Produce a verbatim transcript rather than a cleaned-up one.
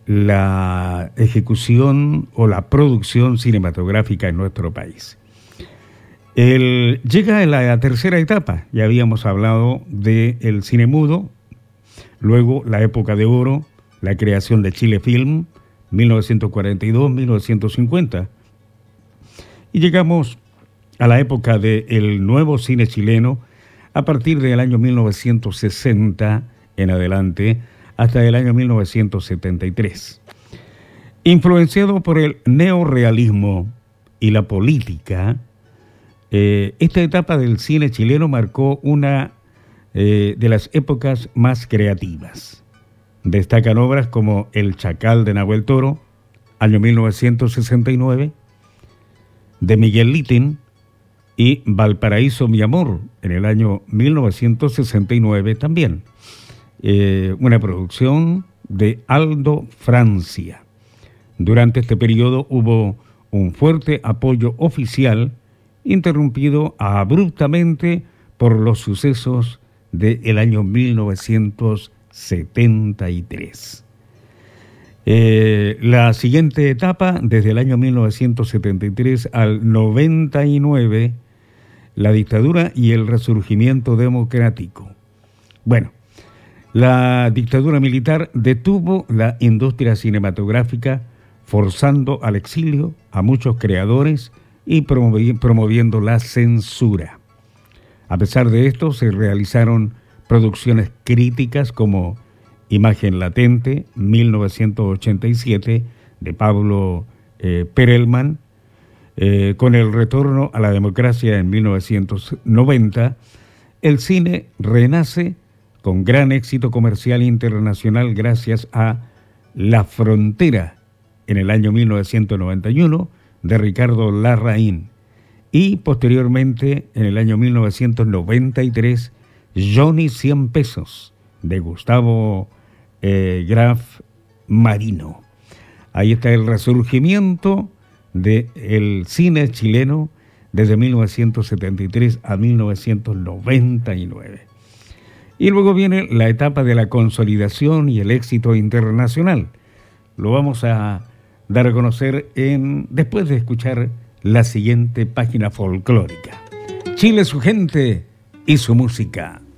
la ejecución o la producción cinematográfica en nuestro país. El, llega en la tercera etapa, ya habíamos hablado del cine mudo, luego la época de oro, la creación de Chile Film, mil novecientos cuarenta y dos a mil novecientos cincuenta, y llegamos a la época del nuevo cine chileno a partir del año mil novecientos sesenta en adelante hasta el año mil novecientos setenta y tres. Influenciado por el neorrealismo y la política, eh, esta etapa del cine chileno marcó una eh, de las épocas más creativas. Destacan obras como El Chacal de Nahuel Toro, año mil novecientos sesenta y nueve, de Miguel Littin, y Valparaíso, mi amor, en el año mil novecientos sesenta y nueve también. Eh, una producción de Aldo Francia. Durante este periodo hubo un fuerte apoyo oficial, interrumpido abruptamente por los sucesos del año mil novecientos setenta y tres. Eh, la siguiente etapa, desde el año mil novecientos setenta y tres al noventa y nueve, la dictadura y el resurgimiento democrático. Bueno, la dictadura militar detuvo la industria cinematográfica, forzando al exilio a muchos creadores y promovi- promoviendo la censura. A pesar de esto, se realizaron producciones críticas como Imagen Latente, mil novecientos ochenta y siete, de Pablo eh, Perelman. Eh, con el retorno a la democracia en mil novecientos noventa, el cine renace con gran éxito comercial internacional gracias a La Frontera, en el año mil novecientos noventa y uno, de Ricardo Larraín, y posteriormente, en el año mil novecientos noventa y tres, Johnny cien pesos, de Gustavo eh, Graf Marino. Ahí está el resurgimiento del cine chileno desde mil novecientos setenta y tres a mil novecientos noventa y nueve. Y luego viene la etapa de la consolidación y el éxito internacional. Lo vamos a dar a conocer en, después de escuchar la siguiente página folclórica. Chile, su gente y su música.